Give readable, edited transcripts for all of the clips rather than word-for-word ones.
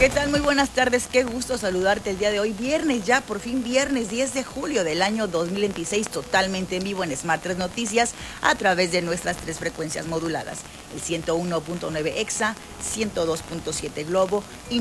¿Qué tal? Muy buenas tardes, qué gusto saludarte el día de hoy, viernes ya, por fin viernes 10 de julio del año 2026, totalmente en vivo en Smart 3 Noticias a través de nuestras tres frecuencias moduladas, el 101.9 EXA, 102.7 Globo y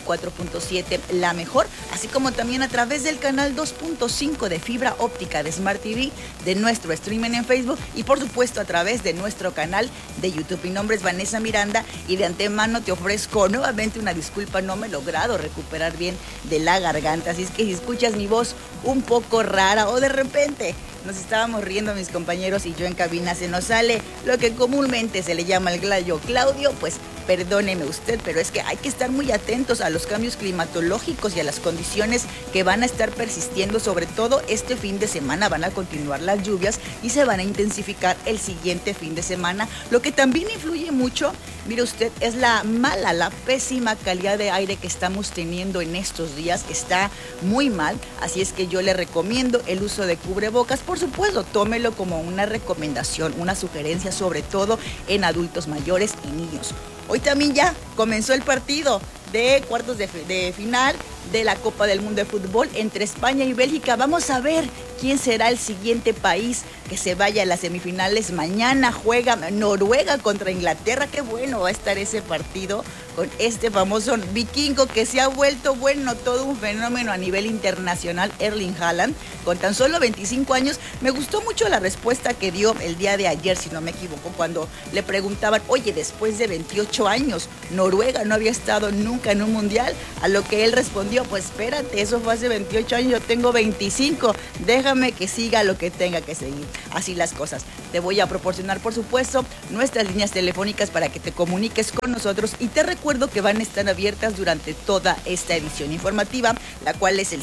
94.7 La Mejor, así como también a través del canal 2.5 de fibra óptica de Smart TV, de nuestro streaming en Facebook y por supuesto a través de nuestro canal de YouTube. Mi nombre es Vanessa Miranda y de antemano te ofrezco nuevamente una disculpa, no me he logrado recuperar bien de la garganta, así es que si escuchas mi voz un poco rara o de repente nos estábamos riendo mis compañeros y yo en cabina, se nos sale lo que comúnmente se le llama el gallo Claudio, pues perdóneme usted, pero es que hay que estar muy atentos a los cambios climatológicos y a las condiciones que van a estar persistiendo, sobre todo este fin de semana van a continuar las lluvias y se van a intensificar el siguiente fin de semana. Lo que también influye mucho, mire usted, es la pésima calidad de aire que estamos teniendo en estos días, está muy mal, así es que yo le recomiendo el uso de cubrebocas, por supuesto, tómelo como una recomendación, una sugerencia, sobre todo en adultos mayores y niños. Hoy también ya comenzó el partido de cuartos de final de la Copa del Mundo de Fútbol entre España y Bélgica. Vamos a ver quién será el siguiente país que se vaya a las semifinales. Mañana juega Noruega contra Inglaterra. Qué bueno va a estar ese partido con este famoso vikingo que se ha vuelto, bueno, todo un fenómeno a nivel internacional, Erling Haaland, con tan solo 25 años. Me gustó mucho la respuesta que dio el día de ayer, si no me equivoco, cuando le preguntaban, oye, después de 28 años, Noruega no había estado nunca en un mundial, a lo que él respondió, pues espérate, eso fue hace 28 años, yo tengo 25, déjame que siga lo que tenga que seguir. Así las cosas. Te voy a proporcionar, por supuesto, nuestras líneas telefónicas para que te comuniques con nosotros y te recuerdo que van a estar abiertas durante toda esta edición informativa, la cual es el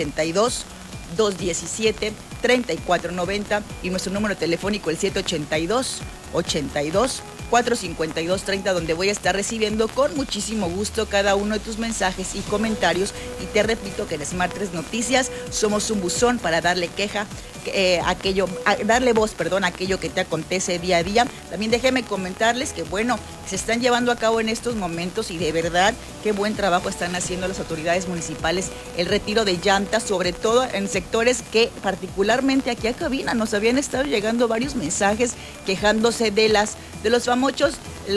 782-217-3490 y nuestro número telefónico el 782-82-452-30, donde voy a estar recibiendo con muchísimo gusto cada uno de tus mensajes y comentarios. Y te repito que en Smart 3 Noticias somos un buzón para darle darle voz a aquello que te acontece día a día. También déjenme comentarles que bueno, se están llevando a cabo en estos momentos y de verdad qué buen trabajo están haciendo las autoridades municipales, el retiro de llantas, sobre todo en sectores que particularmente aquí a cabina nos habían estado llegando varios mensajes quejándose de los famosos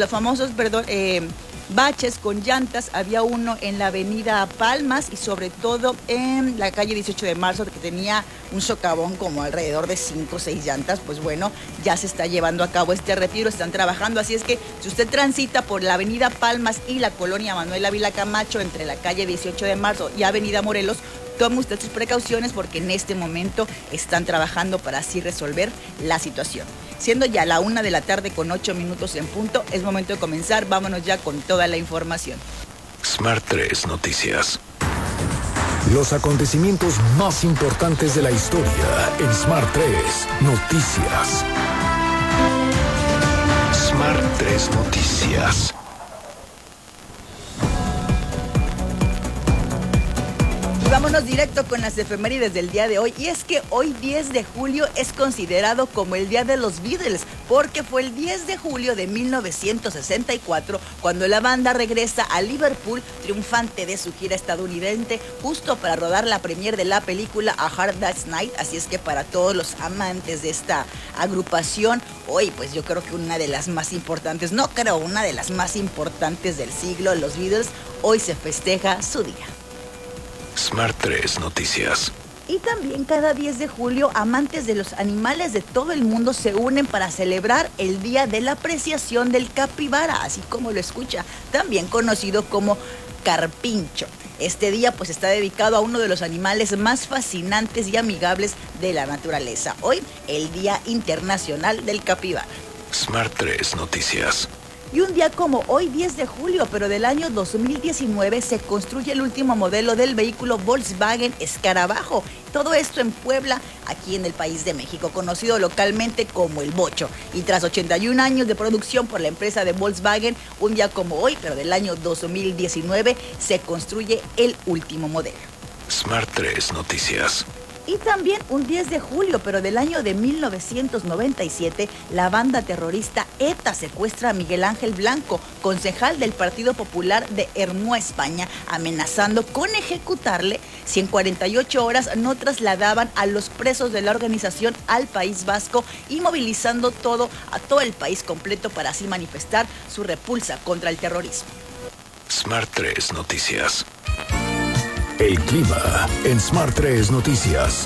baches con llantas. Había uno en la avenida Palmas y sobre todo en la calle 18 de marzo que tenía un socavón como alrededor de 5 o 6 llantas. Pues bueno, ya se está llevando a cabo este retiro, están trabajando, así es que si usted transita por la avenida Palmas y la colonia Manuel Ávila Camacho entre la calle 18 de marzo y avenida Morelos, tome usted sus precauciones porque en este momento están trabajando para así resolver la situación. Siendo ya la 1 de la tarde con 8 minutos en punto, es momento de comenzar. Vámonos ya con toda la información. Smart 3 Noticias. Los acontecimientos más importantes de la historia en Smart 3 Noticias. Smart 3 Noticias. Vámonos directo con las efemérides del día de hoy, y es que hoy 10 de julio es considerado como el día de los Beatles, porque fue el 10 de julio de 1964 cuando la banda regresa a Liverpool triunfante de su gira estadounidense, justo para rodar la premier de la película A Hard Day's Night. Así es que para todos los amantes de esta agrupación, hoy pues yo creo que una de las más importantes del siglo, los Beatles, hoy se festeja su día. Smart 3 Noticias. Y también cada 10 de julio, amantes de los animales de todo el mundo se unen para celebrar el Día de la Apreciación del Capibara, así como lo escucha, también conocido como carpincho. Este día pues está dedicado a uno de los animales más fascinantes y amigables de la naturaleza. Hoy, el Día Internacional del Capibara. Smart 3 Noticias. Y un día como hoy, 10 de julio, pero del año 2019, se construye el último modelo del vehículo Volkswagen Escarabajo. Todo esto en Puebla, aquí en el país de México, conocido localmente como el Bocho. Y tras 81 años de producción por la empresa de Volkswagen, un día como hoy, pero del año 2019, se construye el último modelo. Smart 3 Noticias. Y también un 10 de julio, pero del año de 1997, la banda terrorista ETA secuestra a Miguel Ángel Blanco, concejal del Partido Popular de Ermua, España, amenazando con ejecutarle si en 48 horas no trasladaban a los presos de la organización al País Vasco y movilizando a todo el país completo para así manifestar su repulsa contra el terrorismo. Smart 3 Noticias. El clima en Smart 3 Noticias.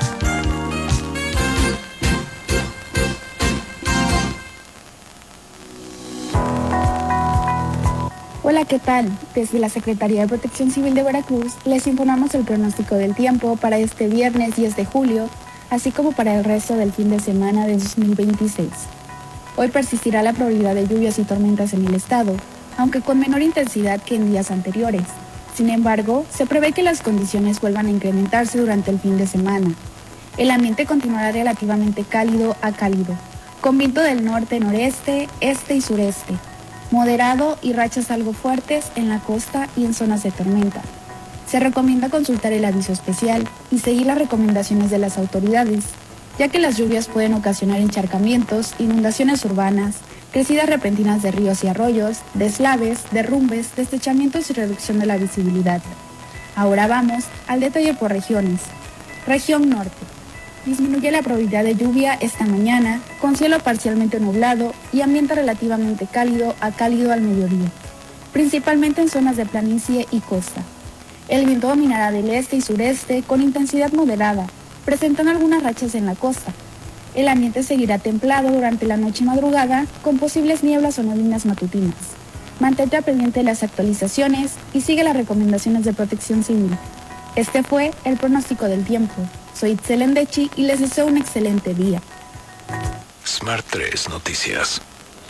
Hola, ¿qué tal? Desde la Secretaría de Protección Civil de Veracruz les informamos el pronóstico del tiempo para este viernes 10 de julio, así como para el resto del fin de semana de 2026. Hoy persistirá la probabilidad de lluvias y tormentas en el estado, aunque con menor intensidad que en días anteriores. Sin embargo, se prevé que las condiciones vuelvan a incrementarse durante el fin de semana. El ambiente continuará relativamente cálido a cálido, con viento del norte-noreste, este y sureste, moderado y rachas algo fuertes en la costa y en zonas de tormenta. Se recomienda consultar el aviso especial y seguir las recomendaciones de las autoridades, ya que las lluvias pueden ocasionar encharcamientos, inundaciones urbanas, crecidas repentinas de ríos y arroyos, deslaves, derrumbes, deslizamientos y reducción de la visibilidad. Ahora vamos al detalle por regiones. Región norte. Disminuye la probabilidad de lluvia esta mañana, con cielo parcialmente nublado y ambiente relativamente cálido a cálido al mediodía, principalmente en zonas de planicie y costa. El viento dominará del este y sureste con intensidad moderada, presentando algunas rachas en la costa. El ambiente seguirá templado durante la noche y madrugada, con posibles nieblas o neblinas matutinas. Mantente pendiente de las actualizaciones y sigue las recomendaciones de Protección Civil. Este fue el pronóstico del tiempo. Soy Itzel Endechi y les deseo un excelente día. Smart 3 Noticias.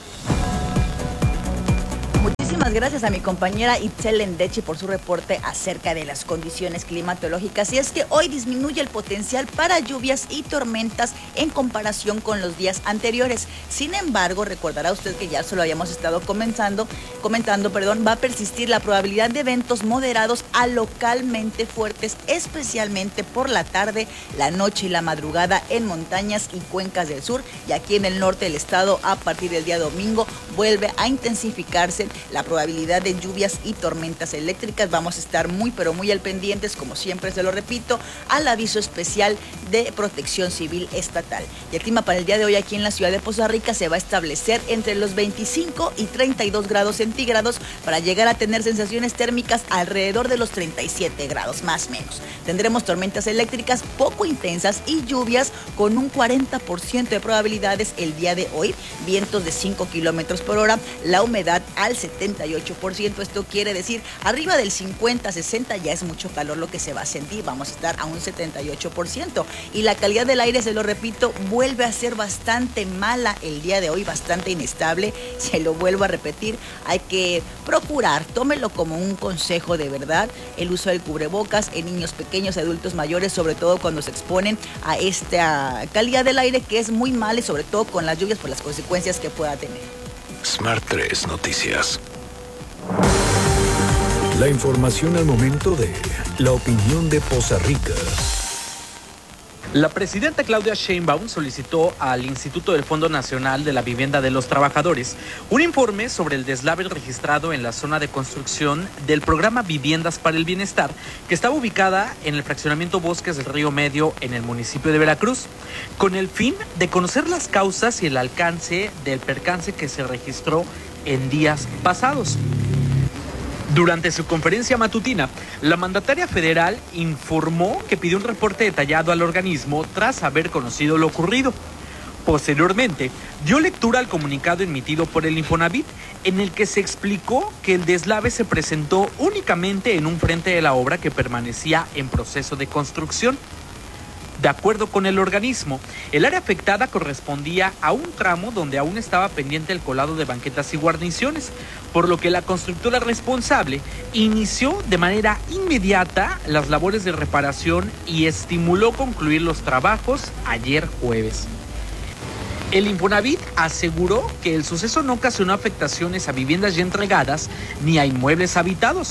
Muchísimas gracias a mi compañera Itzel Endechi por su reporte acerca de las condiciones climatológicas. Y es que hoy disminuye el potencial para lluvias y tormentas en comparación con los días anteriores. Sin embargo, recordará usted que ya se lo habíamos estado comentando, va a persistir la probabilidad de eventos moderados a localmente fuertes, especialmente por la tarde, la noche y la madrugada en montañas y cuencas del sur. Y aquí en el norte del estado, a partir del día domingo, vuelve a intensificarse la probabilidad de lluvias y tormentas eléctricas. Vamos a estar muy al pendientes, como siempre se lo repito, al aviso especial de Protección Civil Estatal. Y el clima para el día de hoy aquí en la ciudad de Poza Rica se va a establecer entre los 25 y 32 grados centígrados para llegar a tener sensaciones térmicas alrededor de los 37 grados, más o menos. Tendremos tormentas eléctricas poco intensas y lluvias con un 40% de probabilidades el día de hoy, vientos de 5 kilómetros por hora, la humedad al 78%, esto quiere decir arriba del 50-60 ya es mucho calor lo que se va a sentir, vamos a estar a un 78%, y la calidad del aire, se lo repito, vuelve a ser bastante mala el día de hoy, bastante inestable. Se lo vuelvo a repetir, hay que procurar, tómelo como un consejo de verdad, el uso del cubrebocas en niños pequeños, adultos mayores, sobre todo cuando se exponen a esta calidad del aire que es muy mala, y sobre todo con las lluvias por las consecuencias que pueda tener. Smart 3 Noticias. La información al momento de la opinión de Poza Rica. La presidenta Claudia Sheinbaum solicitó al Instituto del Fondo Nacional de la Vivienda de los Trabajadores un informe sobre el deslave registrado en la zona de construcción del programa Viviendas para el Bienestar, que estaba ubicada en el fraccionamiento Bosques del Río Medio en el municipio de Veracruz, con el fin de conocer las causas y el alcance del percance que se registró en días pasados. Durante su conferencia matutina, la mandataria federal informó que pidió un reporte detallado al organismo tras haber conocido lo ocurrido. Posteriormente, dio lectura al comunicado emitido por el Infonavit, en el que se explicó que el deslave se presentó únicamente en un frente de la obra que permanecía en proceso de construcción. De acuerdo con el organismo, el área afectada correspondía a un tramo donde aún estaba pendiente el colado de banquetas y guarniciones, por lo que la constructora responsable inició de manera inmediata las labores de reparación y estimuló concluir los trabajos ayer jueves. El Infonavit aseguró que el suceso no ocasionó afectaciones a viviendas ya entregadas ni a inmuebles habitados,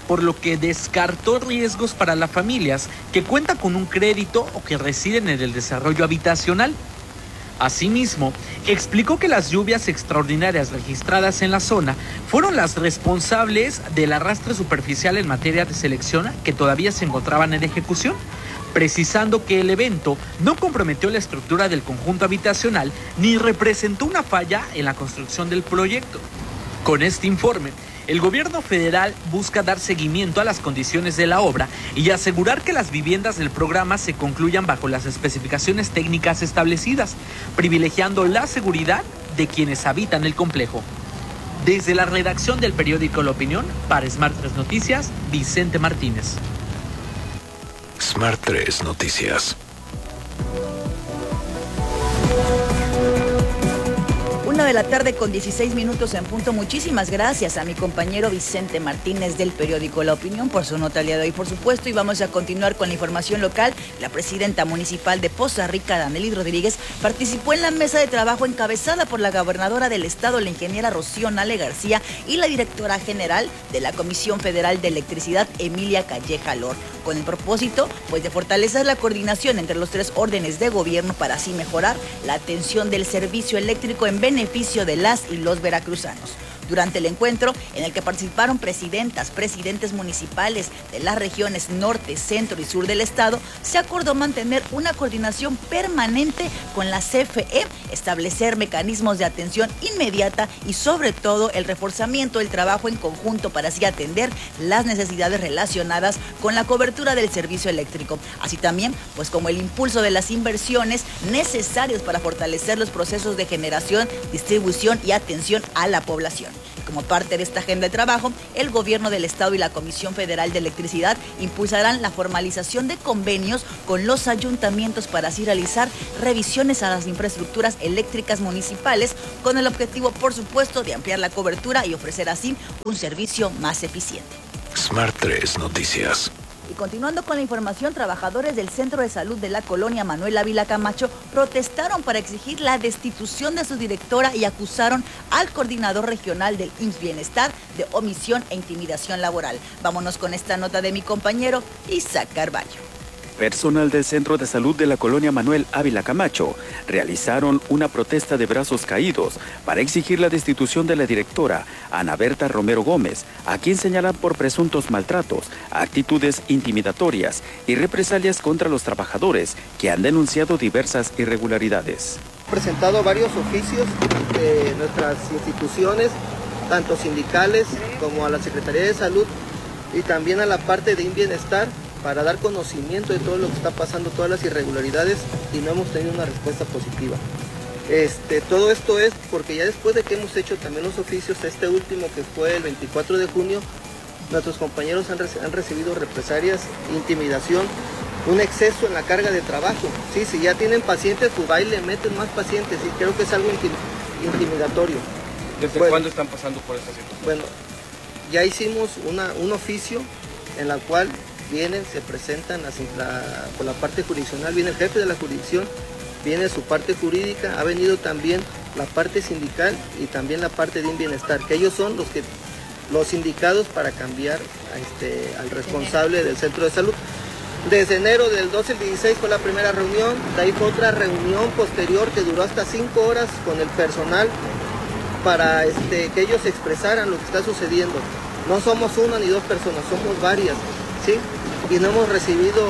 por lo que descartó riesgos para las familias que cuentan con un crédito o que residen en el desarrollo habitacional. Asimismo, explicó que las lluvias extraordinarias registradas en la zona fueron las responsables del arrastre superficial en materia de selección que todavía se encontraban en ejecución, precisando que el evento no comprometió la estructura del conjunto habitacional ni representó una falla en la construcción del proyecto. Con este informe, el gobierno federal busca dar seguimiento a las condiciones de la obra y asegurar que las viviendas del programa se concluyan bajo las especificaciones técnicas establecidas, privilegiando la seguridad de quienes habitan el complejo. Desde la redacción del periódico La Opinión, para Smart 3 Noticias, Vicente Martínez. Smart 3 Noticias. 1:16 p.m. en punto. Muchísimas gracias a mi compañero Vicente Martínez del periódico La Opinión por su nota el día de hoy, por supuesto, y vamos a continuar con la información local. La presidenta municipal de Poza Rica, Danelis Rodríguez, participó en la mesa de trabajo encabezada por la gobernadora del estado, la ingeniera Rocío Nale García, y la directora general de la Comisión Federal de Electricidad, Emilia Calleja Lor, con el propósito de fortalecer la coordinación entre los tres órdenes de gobierno para así mejorar la atención del servicio eléctrico en beneficio de las y los veracruzanos. Durante el encuentro, en el que participaron presidentes municipales de las regiones norte, centro y sur del estado, se acordó mantener una coordinación permanente con la CFE, establecer mecanismos de atención inmediata y sobre todo el reforzamiento del trabajo en conjunto para así atender las necesidades relacionadas con la cobertura del servicio eléctrico, así también como el impulso de las inversiones necesarias para fortalecer los procesos de generación, distribución y atención a la población. Como parte de esta agenda de trabajo, el gobierno del estado y la Comisión Federal de Electricidad impulsarán la formalización de convenios con los ayuntamientos para así realizar revisiones a las infraestructuras eléctricas municipales con el objetivo, por supuesto, de ampliar la cobertura y ofrecer así un servicio más eficiente. Smart 3 Noticias. Y continuando con la información, trabajadores del Centro de Salud de la colonia Manuel Ávila Camacho protestaron para exigir la destitución de su directora y acusaron al coordinador regional del IMSS Bienestar de omisión e intimidación laboral. Vámonos con esta nota de mi compañero Isaac Carballo. Personal del Centro de Salud de la colonia Manuel Ávila Camacho realizaron una protesta de brazos caídos para exigir la destitución de la directora Ana Berta Romero Gómez, a quien señalan por presuntos maltratos, actitudes intimidatorias y represalias contra los trabajadores que han denunciado diversas irregularidades. Presentado varios oficios de nuestras instituciones, tanto sindicales como a la Secretaría de Salud y también a la parte de Bienestar, para dar conocimiento de todo lo que está pasando, todas las irregularidades, y no hemos tenido una respuesta positiva. Todo esto es porque ya después de que hemos hecho también los oficios, este último que fue el 24 de junio, nuestros compañeros han recibido represalias, intimidación, un exceso en la carga de trabajo. Sí, si ya tienen pacientes, pues va y le meten más pacientes, y creo que es algo intimidatorio. ¿Desde cuándo están pasando por esta situación? Bueno, ya hicimos un oficio en la cual vienen, se presentan por la parte jurisdiccional, viene el jefe de la jurisdicción, viene su parte jurídica, ha venido también la parte sindical y también la parte de Bienestar, que ellos son los indicados para cambiar al responsable del centro de salud. Desde enero del 12 al 16 fue la primera reunión, de ahí fue otra reunión posterior que duró hasta 5 horas con el personal para que ellos expresaran lo que está sucediendo. No somos una ni dos personas, somos varias, ¿sí? Y no hemos recibido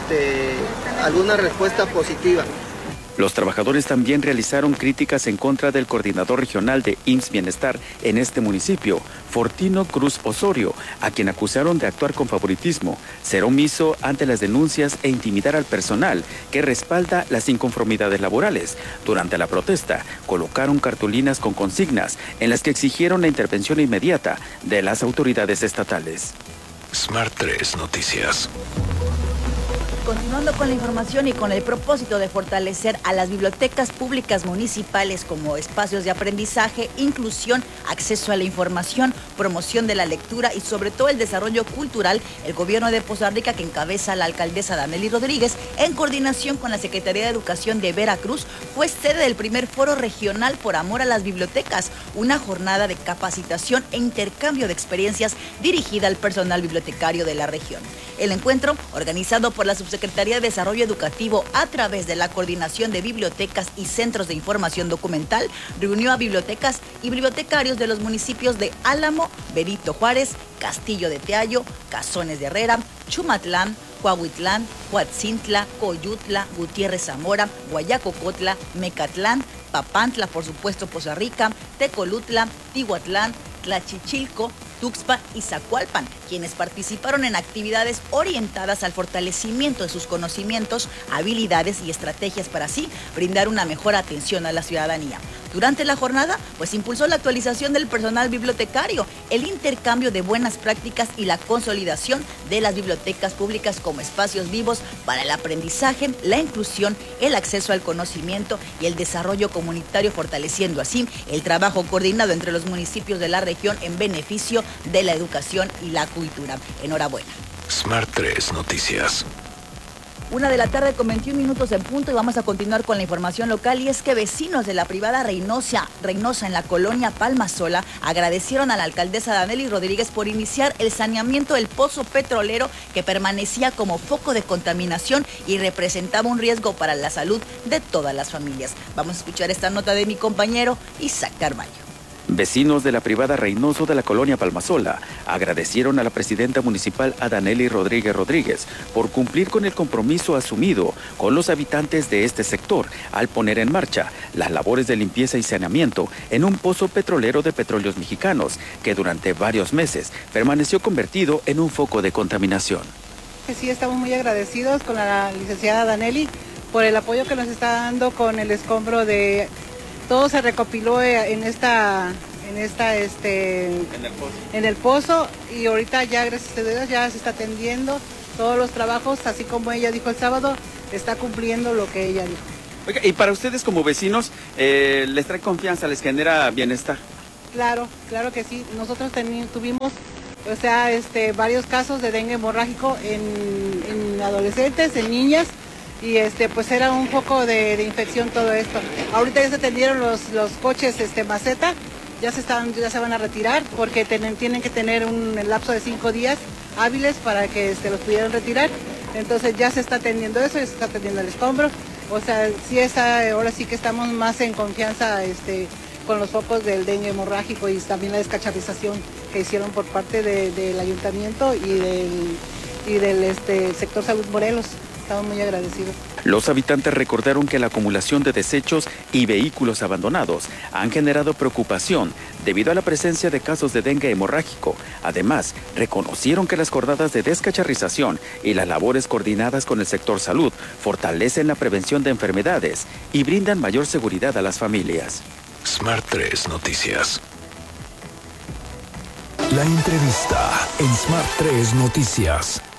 alguna respuesta positiva. Los trabajadores también realizaron críticas en contra del coordinador regional de IMSS Bienestar en este municipio, Fortino Cruz Osorio, a quien acusaron de actuar con favoritismo, ser omiso ante las denuncias e intimidar al personal que respalda las inconformidades laborales. Durante la protesta, colocaron cartulinas con consignas en las que exigieron la intervención inmediata de las autoridades estatales. Smart 3 Noticias. Continuando con la información y con el propósito de fortalecer a las bibliotecas públicas municipales como espacios de aprendizaje, inclusión, acceso a la información, promoción de la lectura y sobre todo el desarrollo cultural, el gobierno de Poza Rica, que encabeza la alcaldesa Danely Rodríguez, en coordinación con la Secretaría de Educación de Veracruz, fue sede del primer foro regional por amor a las bibliotecas, una jornada de capacitación e intercambio de experiencias dirigida al personal bibliotecario de la región. El encuentro, organizado por la Subsecretaría de Desarrollo Educativo a través de la Coordinación de Bibliotecas y Centros de Información Documental, reunió a bibliotecas y bibliotecarios de los municipios de Álamo, Benito Juárez, Castillo de Teayo, Cazones de Herrera, Chumatlán, Coahuitlán, Coatzintla, Coyutla, Gutiérrez Zamora, Guayacocotla, Mecatlán, Papantla, por supuesto Poza Rica, Tecolutla, Tihuatlán, Tlachichilco, Tuxpan y Zacualpan, quienes participaron en actividades orientadas al fortalecimiento de sus conocimientos, habilidades y estrategias para así brindar una mejor atención a la ciudadanía. Durante la jornada, impulsó la actualización del personal bibliotecario, el intercambio de buenas prácticas y la consolidación de las bibliotecas públicas como espacios vivos para el aprendizaje, la inclusión, el acceso al conocimiento y el desarrollo comunitario, fortaleciendo así el trabajo coordinado entre los municipios de la región en beneficio de la educación y la cultura. Enhorabuena. Smart 3 Noticias. 1:21 p.m. en punto y vamos a continuar con la información local, y es que vecinos de la privada Reynosa en la colonia Palma Sola agradecieron a la alcaldesa Danely Rodríguez por iniciar el saneamiento del pozo petrolero que permanecía como foco de contaminación y representaba un riesgo para la salud de todas las familias. Vamos a escuchar esta nota de mi compañero Isaac Carvalho. Vecinos de la privada Reynoso de la colonia Palmasola agradecieron a la presidenta municipal Danely Rodríguez por cumplir con el compromiso asumido con los habitantes de este sector al poner en marcha las labores de limpieza y saneamiento en un pozo petrolero de Petróleos Mexicanos que durante varios meses permaneció convertido en un foco de contaminación. Sí, estamos muy agradecidos con la licenciada Danely por el apoyo que nos está dando con el escombro de... Todo se recopiló en el pozo, y ahorita ya, gracias a Dios, ya se está atendiendo todos los trabajos, así como ella dijo el sábado, está cumpliendo lo que ella dijo. Oiga, y para ustedes como vecinos, ¿les trae confianza, les genera bienestar? Claro que sí. Nosotros tuvimos, varios casos de dengue hemorrágico en adolescentes, en niñas, y pues era un foco de infección todo esto. Ahorita ya se atendieron los coches maceta, ya se van a retirar porque tienen que tener un lapso de 5 días hábiles para que los pudieran retirar. Entonces ya se está atendiendo eso, ya se está atendiendo el escombro. O sea, ahora sí que estamos más en confianza con los focos del dengue hemorrágico y también la descacharrización que hicieron por parte del ayuntamiento y del sector Salud Morelos. Estamos muy agradecidos. Los habitantes recordaron que la acumulación de desechos y vehículos abandonados han generado preocupación debido a la presencia de casos de dengue hemorrágico. Además, reconocieron que las jornadas de descacharrización y las labores coordinadas con el sector salud fortalecen la prevención de enfermedades y brindan mayor seguridad a las familias. Smart 3 Noticias. La entrevista en Smart 3 Noticias.